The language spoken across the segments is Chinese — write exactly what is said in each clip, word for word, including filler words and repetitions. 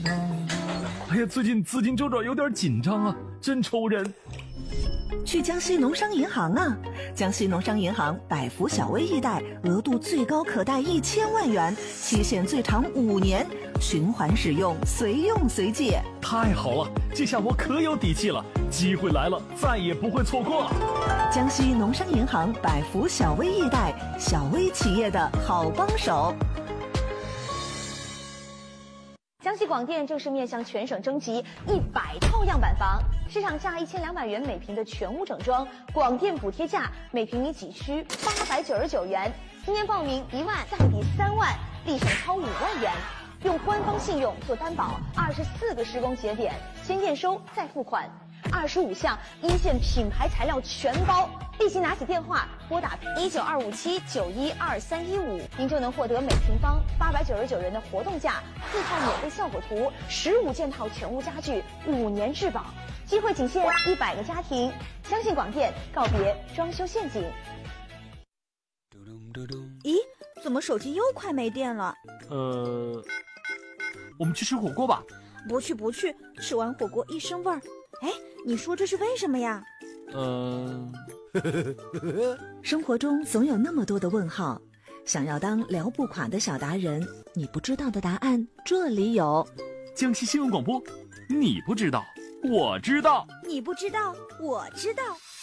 哎呀，最近资金周转有点紧张啊，真愁人。 去江西农商银行啊！江西农商银行百福小微易贷，额度最高可贷一千万元，期限最长五年，循环使用，随用随借。 太好了，这下我可有底气了，机会来了，再也不会错过了。 江西农商银行百福小微易贷，小微企业的好帮手。 江西广电正式面向全省征集一百套样板房，市场价一千两百元每平的全屋整装，广电补贴价每平米几需八百九十九元。今年报名一万再抵三万，立省超五万元。用官方信用做担保，二十四个施工节点，先验收再付款，二十五项一线品牌材料全包。立即拿起电话拨打一九二五七九一二三一五，您就能获得每平方八百九十九元的活动价，四套免费效果图，十五件套全屋家具，五年质保。机会仅限一百个家庭，相信广电，告别装修陷阱。 咦，怎么手机又快没电了？ 呃，我们去吃火锅吧。 不去不去，吃完火锅一身味儿。哎，你说这是为什么呀？ 呃。 生活中总有那么多的问号，想要当聊不垮的小达人，你不知道的答案这里有。 江西新闻广播，你不知道，我知道； 你不知道，我知道。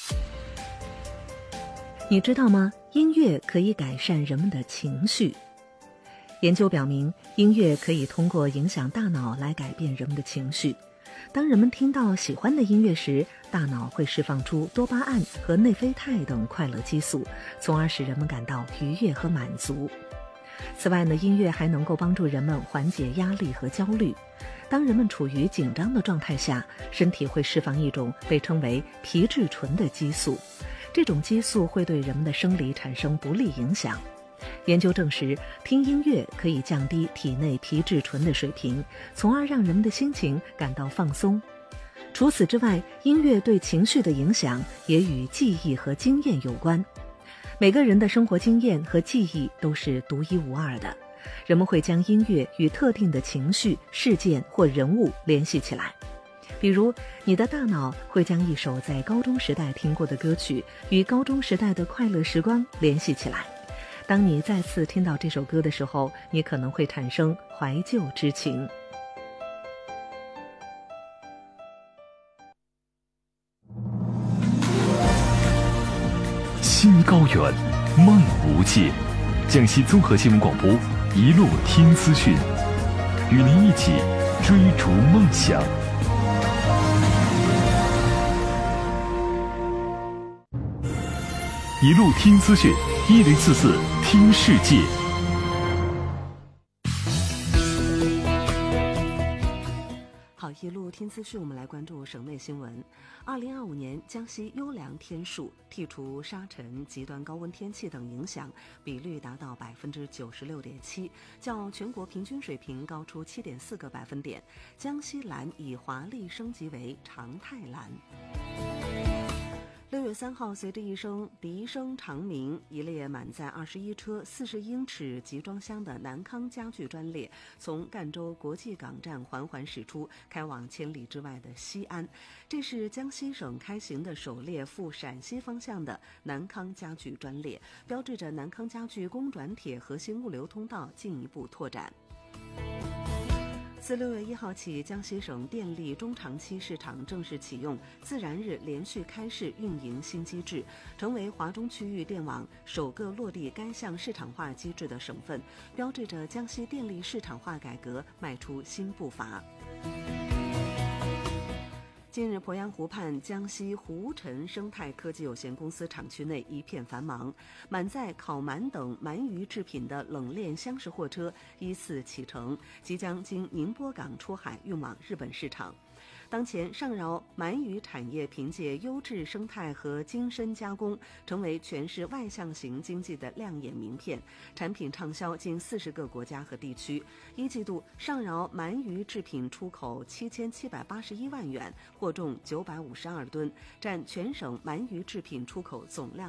你知道吗？音乐可以改善人们的情绪。研究表明，音乐可以通过影响大脑来改变人们的情绪。当人们听到喜欢的音乐时，大脑会释放出多巴胺和内啡肽等快乐激素，从而使人们感到愉悦和满足。此外呢，音乐还能够帮助人们缓解压力和焦虑。当人们处于紧张的状态下，身体会释放一种被称为皮质醇的激素，这种激素会对人们的生理产生不利影响。研究证实，听音乐可以降低体内皮质醇的水平，从而让人们的心情感到放松。除此之外，音乐对情绪的影响也与记忆和经验有关。每个人的生活经验和记忆都是独一无二的，人们会将音乐与特定的情绪、事件或人物联系起来。比如，你的大脑会将一首在高中时代听过的歌曲与高中时代的快乐时光联系起来。当你再次听到这首歌的时候，你可能会产生怀旧之情。 心高远，梦无界。江西综合新闻广播，一路听资讯，与您一起追逐梦想。一路听资讯，一零四四听世界。 好，一路听资讯，我们来关注省内新闻。二零二五年江西优良天数，剔除沙尘、极端高温天气等影响，比率达到百分之九十六点七，较全国平均水平高出七点四个百分点。江西蓝已华丽升级为常态蓝。六月三号，随着一声笛声长鸣，一列满载二十一车四十英尺集装箱的南康家具专列从赣州国际港站缓缓驶出，开往千里之外的西安。这是江西省开行的首列赴陕西方向的南康家具专列，标志着南康家具供转铁核心物流通道进一步拓展。自六月一号起，江西省电力中长期市场正式启用自然日连续开市运营新机制，成为华中区域电网首个落地该项市场化机制的省份，标志着江西电力市场化改革迈出新步伐。近日，鄱阳湖畔江西湖沉生态科技有限公司厂区内一片繁忙，满载烤鳗等鳗鱼制品的冷链厢式货车依次启程，即将经宁波港出海运往日本市场。当前，上饶鳗鱼产业凭借优质生态和精深加工，成为全市外向型经济的亮眼名片，产品畅销近四十个国家和地区。一季度，上饶鳗鱼制品出口七千七百八十一万元，货重九百五十二吨，占全省鳗鱼制品出口总量